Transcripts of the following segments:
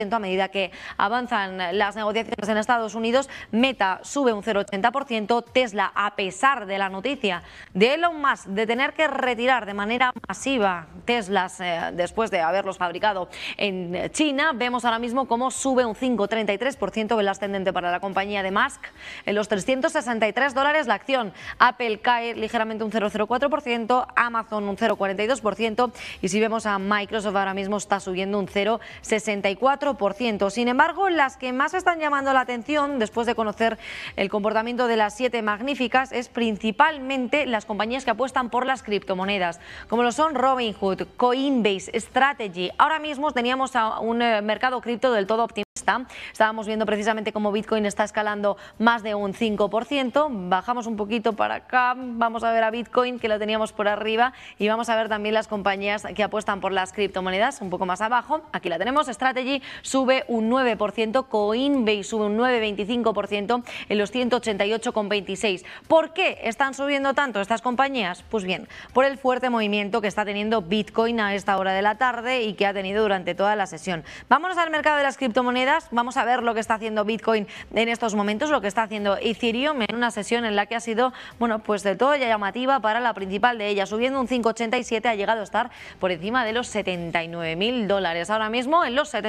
a medida que avanzan las negociaciones en Estados Unidos. Meta sube un 0,80%, Tesla, a pesar de la noticia de Elon Musk de tener que retirar de manera masiva Teslas después de haberlos fabricado en China, vemos ahora mismo cómo sube un 5,33%, el ascendente para la compañía de Musk, en los $363 la acción. Apple cae ligeramente un 0,04%, Amazon un 0,42%, y si vemos a Microsoft ahora mismo está subiendo un 0,64%. Sin embargo, las que más están llamando la atención después de conocer el comportamiento de las 7 magníficas es principalmente las compañías que apuestan por las criptomonedas, como lo son Robinhood, Coinbase, Strategy. Ahora mismo teníamos a un mercado cripto del todo optimista. Estábamos viendo precisamente cómo Bitcoin está escalando más de un 5%. Bajamos un poquito para acá, vamos a ver a Bitcoin, que lo teníamos por arriba, y vamos a ver también las compañías que apuestan por las criptomonedas un poco más abajo. Aquí la tenemos. Strategy sube un 9%, Coinbase sube un 9,25% en los 188,26. ¿Por qué están subiendo tanto estas compañías? Pues bien, por el fuerte movimiento que está teniendo Bitcoin a esta hora de la tarde y que ha tenido durante toda la sesión. Vámonos al mercado de las criptomonedas. Vamos a ver lo que está haciendo Bitcoin en estos momentos, lo que está haciendo Ethereum en una sesión en la que ha sido, bueno, pues de todo ya llamativa para la principal de ellas, subiendo un 5,87, ha llegado a estar por encima de los $79.000. Ahora mismo en los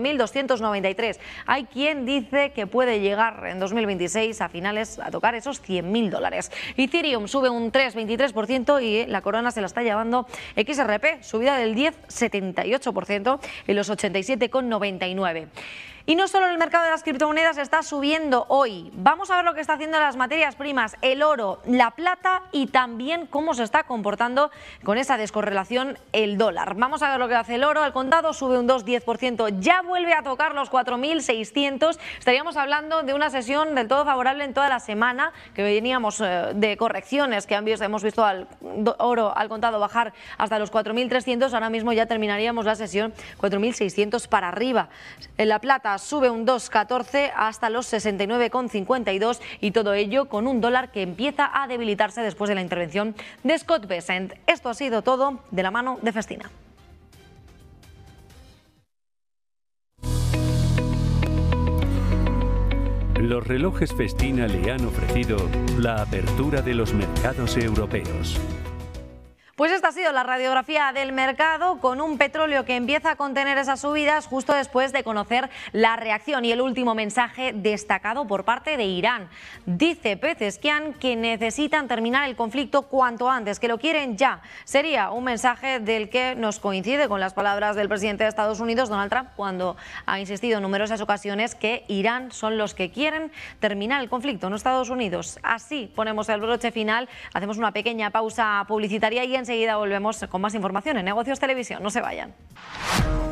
77.293. Hay quien dice que puede llegar en 2026 a finales a tocar esos $100.000. Ethereum sube un 3,23% y la corona se la está llevando XRP, subida del 10,78% en los 87,99. Y no solo el mercado de las criptomonedas está subiendo hoy. Vamos a ver lo que está haciendo las materias primas, el oro, la plata y también cómo se está comportando con esa descorrelación el dólar. Vamos a ver lo que hace el oro. Al contado sube un 2,10%, ya vuelve a tocar los 4.600. Estaríamos hablando de una sesión del todo favorable en toda la semana, que veníamos de correcciones que hemos visto al oro al contado bajar hasta los 4.300. Ahora mismo ya terminaríamos la sesión 4.600 para arriba. En la plata sube un 2,14 hasta los 69,52, y todo ello con un dólar que empieza a debilitarse después de la intervención de Scott Bessent. Esto ha sido todo de la mano de Festina. Los relojes Festina le han ofrecido la apertura de los mercados europeos. Pues esta ha sido la radiografía del mercado, con un petróleo que empieza a contener esas subidas justo después de conocer la reacción y el último mensaje destacado por parte de Irán. Dice Pezeshkian que necesitan terminar el conflicto cuanto antes, que lo quieren ya. Sería un mensaje del que nos coincide con las palabras del presidente de Estados Unidos, Donald Trump, cuando ha insistido en numerosas ocasiones que Irán son los que quieren terminar el conflicto, no Estados Unidos. Así ponemos el broche final, hacemos una pequeña pausa publicitaria y enseguida volvemos con más información en Negocios Televisión. No se vayan.